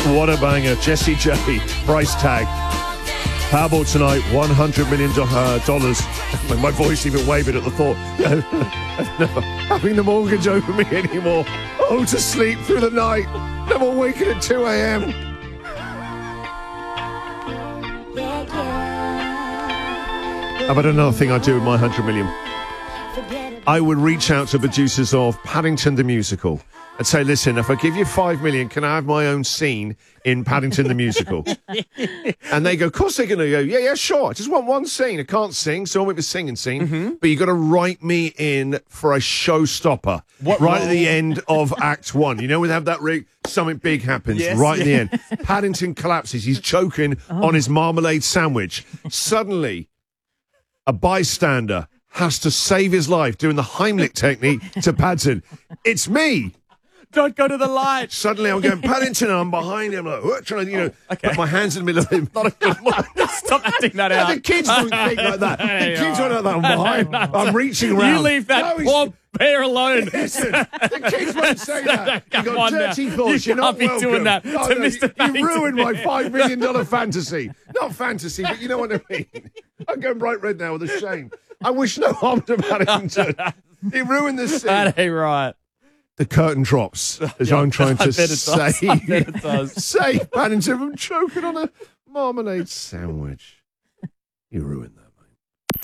What a banger. Jessie J, price tag. Powerball tonight, $100 million. My voice even wavered at the thought. No, having the mortgage over me anymore. Oh, to sleep through the night. No more waking at 2 a.m. How about another thing I do with my 100 million? I would reach out to producers of Paddington the Musical and say, listen, if I give you 5 million, can I have my own scene in Paddington the Musical? And they go, of course they're going to go, yeah, sure. I just want one scene. I can't sing, so I want a singing scene. But you got to write me in for a showstopper right at the end of Act 1. You know, we have that something big happens right at the end. Paddington collapses. He's choking on his marmalade sandwich. Suddenly, a bystander has to save his life doing the Heimlich technique to Paddington. It's me. Don't go to the light. Suddenly I'm going, Paddington, and I'm behind him, like, trying to, put my hands in the middle of him. Not a good one. Stop acting that out. The kids don't think like that. The kids don't know that I'm behind. I'm reaching around. You leave that poor bear alone. Listen, the kids won't say that. You've got dirty thoughts. You're not be welcome. doing that to Mr. Paddington. You ruined my $5 million fantasy. Not fantasy, but you know what I mean. I'm going bright red now with a shame. I wish no harm to Paddington. He ruined the scene. That ain't right. The curtain drops as I'm trying to save Paddington from choking on a marmalade sandwich. You ruined that, mate.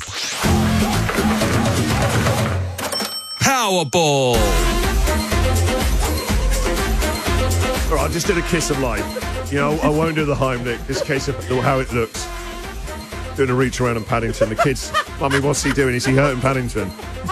Powerball. All right, I just did a kiss of life. You know, I won't do the Heimlich, just in case of how it looks. Doing a reach around on Paddington. The kids, Mummy, what's he doing? Is he hurting Paddington?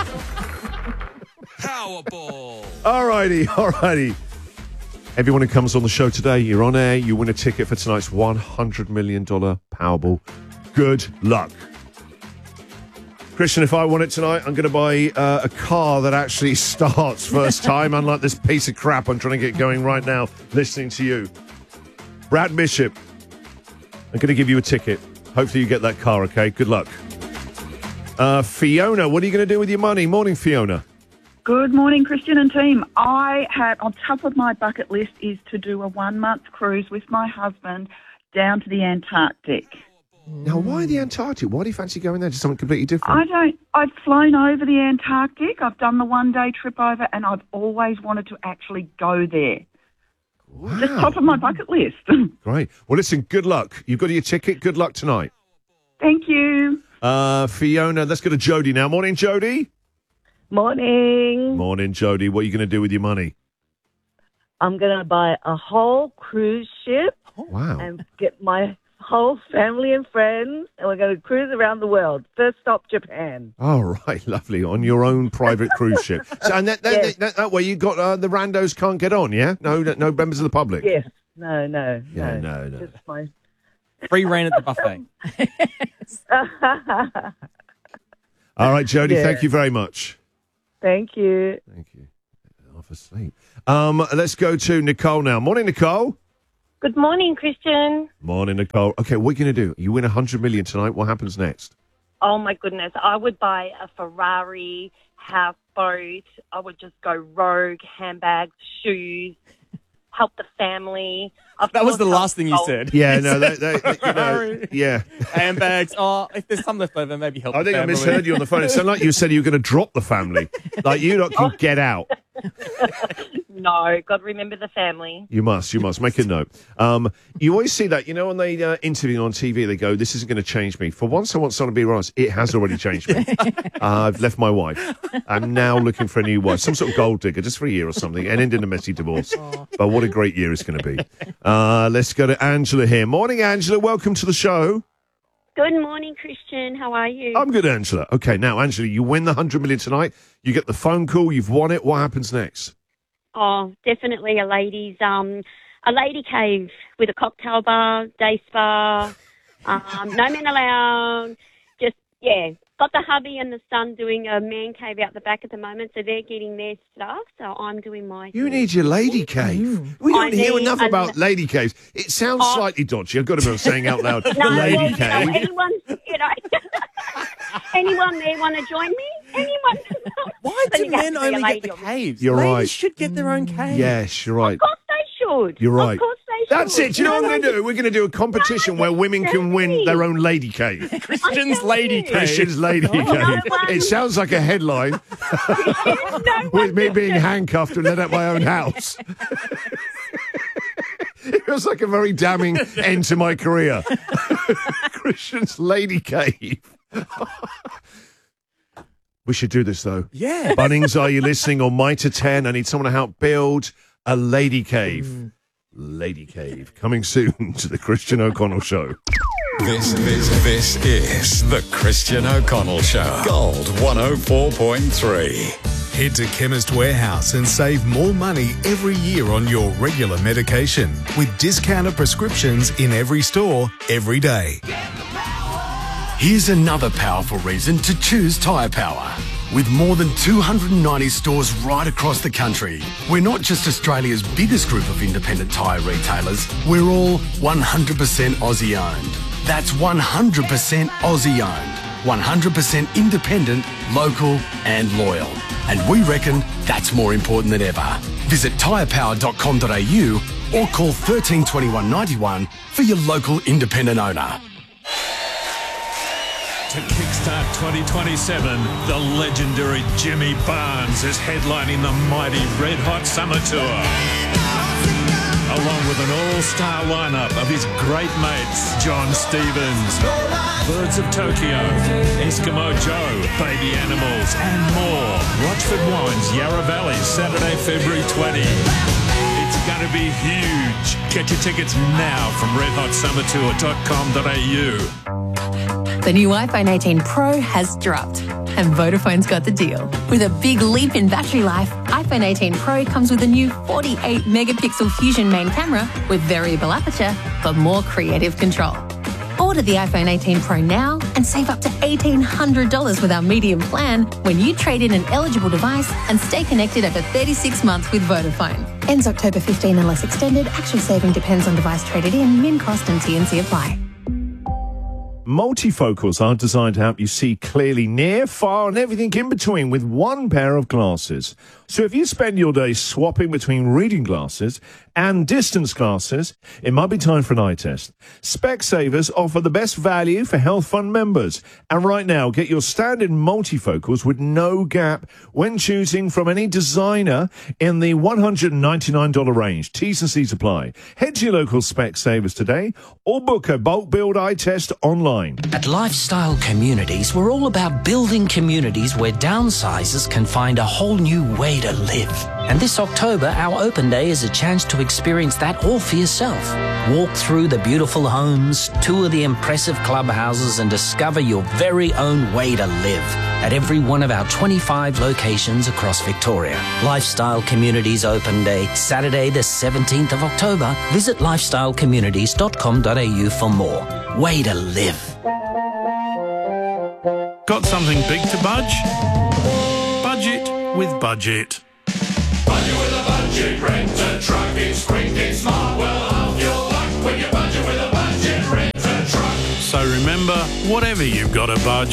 Powerball. All righty. Everyone who comes on the show today, you're on air, you win a ticket for tonight's $100 million Powerball. Good luck. Christian, if I won it tonight, I'm going to buy a car that actually starts first time, unlike this piece of crap I'm trying to get going right now, listening to you. Brad Bishop, I'm going to give you a ticket. Hopefully you get that car, okay? Good luck. Fiona, what are you going to do with your money? Morning, Fiona. Good morning, Christian and team. I had, on top of my bucket list, is to do a 1-month cruise with my husband down to the Antarctic. Now, why the Antarctic? Why do you fancy going there? Just something completely different? I've flown over the Antarctic. I've done the 1-day trip over, and I've always wanted to actually go there. Wow. Just top of my bucket list. Great. Well, listen, good luck. You've got your ticket. Good luck tonight. Thank you. Fiona, let's go to Jody now. Morning, Jody. Morning. Morning, Jody. What are you going to do with your money? I'm going to buy a whole cruise ship. Wow. And get my whole family and friends, and we're going to cruise around the world. First stop, Japan. All right, lovely. On your own private cruise ship. So, and that way you got the randos can't get on, yeah? No members of the public? Yes. No. No. Just my... Free reign at the buffet. All right, Jody, thank you very much. Thank you. Thank you. Half asleep. Let's go to Nicole now. Morning, Nicole. Good morning, Christian. Morning, Nicole. Okay, what are you going to do? You win $100 million tonight. What happens next? Oh, my goodness. I would buy a Ferrari, houseboat. I would just go rogue, handbags, shoes, help the family. That was the last thing you said. Yeah, no, yeah. Handbags. Oh, if there's some left over, maybe help I think the I family. misheard you on the phone. It sounded like you said you were going to drop the family. Like you lot can get out. No, God, remember the family. You must. Make a note. You always see that, when they interview on TV, they go, this isn't going to change me. For once, I want someone to be honest. It has already changed me. I've left my wife. I'm now looking for a new wife, some sort of gold digger, just for a year or something, and end in a messy divorce. But what a great year it's going to be. Let's go to Angela here. Morning, Angela. Welcome to the show. Good morning, Christian. How are you? I'm good, Angela. Okay, now, Angela, you win the $100 million tonight. You get the phone call. You've won it. What happens next? Oh, definitely a lady cave with a cocktail bar, day spa, no men allowed. Just, got the hubby and the son doing a man cave out the back at the moment, so they're getting their stuff, so I'm doing my... You need your lady cave. We don't hear enough about lady caves. It sounds slightly dodgy. I've got to be saying out loud, lady cave. Anyone there want to join me? Anyone? Why do men only get the caves? You're Ladies right. should get their own cave. Yes, you're right. Of course they should. You're right. Of course they That's it. Do you know what I'm going to do? We're going to do a competition where women can win their own lady cave. Christian's lady cave. Christian's lady cave. It sounds like a headline with me being handcuffed and let out my own house. It feels like a very damning end to my career. Christian's lady cave. We should do this, though. Yeah. Bunnings, are you listening? On Mitre 10, I need someone to help build a lady cave. Lady cave. Coming soon to the Christian O'Connell Show. This is the Christian O'Connell Show. Gold 104.3. Head to Chemist Warehouse and save more money every year on your regular medication with discounted prescriptions in every store, every day. Here's another powerful reason to choose Tyre Power. With more than 290 stores right across the country, we're not just Australia's biggest group of independent tyre retailers, we're all 100% Aussie owned. That's 100% Aussie owned, 100% independent, local and loyal. And we reckon that's more important than ever. Visit tyrepower.com.au or call 13 21 91 for your local independent owner. To kickstart 2027, the legendary Jimmy Barnes is headlining the mighty Red Hot Summer Tour. Along with an all-star lineup of his great mates, John Stevens, Birds of Tokyo, Eskimo Joe, Baby Animals, and more. Rochford Wines, Yarra Valley, Saturday, February 20. It's going to be huge. Get your tickets now from redhotsummertour.com.au. The new iPhone 18 Pro has dropped, and Vodafone's got the deal. With a big leap in battery life, iPhone 18 Pro comes with a new 48-megapixel Fusion main camera with variable aperture for more creative control. Order the iPhone 18 Pro now and save up to $1,800 with our medium plan when you trade in an eligible device and stay connected over 36 months with Vodafone. Ends October 15 unless extended. Actual saving depends on device traded in. Min cost and TNC apply. Multifocals are designed to help you see clearly near, far, and everything in between with one pair of glasses. So if you spend your day swapping between reading glasses and distance glasses, it might be time for an eye test. Specsavers offer the best value for Health Fund members. And right now, get your standard multifocals with no gap when choosing from any designer in the $199 range. T's and C's apply. Head to your local Specsavers today or book a bulk build eye test online. At Lifestyle Communities, we're all about building communities where downsizers can find a whole new way to live. And this October, our open day is a chance to experience that all for yourself. Walk through the beautiful homes, tour the impressive clubhouses, and discover your very own way to live at every one of our 25 locations across Victoria. Lifestyle Communities Open Day, Saturday the 17th of October. Visit lifestylecommunities.com.au for more. Way to live. Got something big to budge? Budget with Budget. Budget with a budget, rent a truck, it's quick, it's smart, well half your luck when you budget with a budget, rent a truck. So remember, whatever you've got to budge,